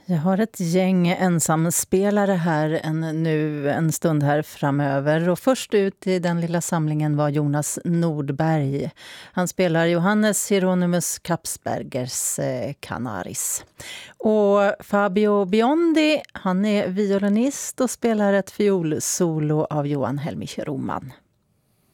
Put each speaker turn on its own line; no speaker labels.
Jag har ett gäng ensamspelare här en stund här framöver. Och först ut i den lilla samlingen var Jonas Nordberg. Han spelar Johannes Hieronymus Kapsbergers Canaris. Och Fabio Biondi, han är violinist och spelar ett fiolsolo av Johan Helmich Roman.